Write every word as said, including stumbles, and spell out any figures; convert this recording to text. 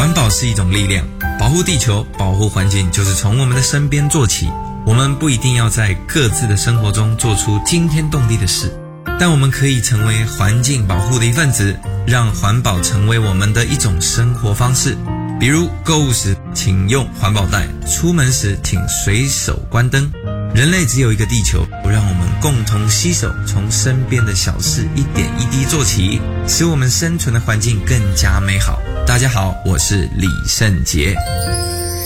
环保是一种力量，保护地球、保护环境就是从我们的身边做起。我们不一定要在各自的生活中做出惊天动地的事，但我们可以成为环境保护的一份子，让环保成为我们的一种生活方式。比如购物时请用环保袋，出门时请随手关灯。人类只有一个地球，让我们共同携手，从身边的小事一点一滴做起，使我们生存的环境更加美好。大家好，我是李圣杰。